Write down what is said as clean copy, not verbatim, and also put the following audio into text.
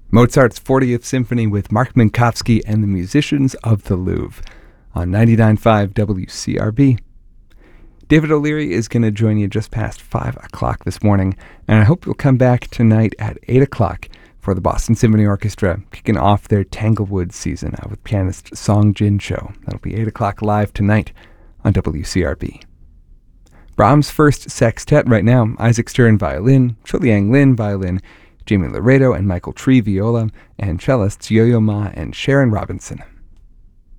Mozart's 40th Symphony with Mark Minkowski and the Musicians of the Louvre on 99.5 WCRB. David O'Leary is going to join you just past 5 o'clock this morning, and I hope you'll come back tonight at 8 o'clock for the Boston Symphony Orchestra, kicking off their Tanglewood season with pianist Song Jin Cho. That'll be 8 o'clock live tonight on WCRB. Brahms' First Sextet right now: Isaac Stern violin, Chuliang Lin violin, Jamie Laredo and Michael Tree viola, and cellists Yo-Yo Ma and Sharon Robinson.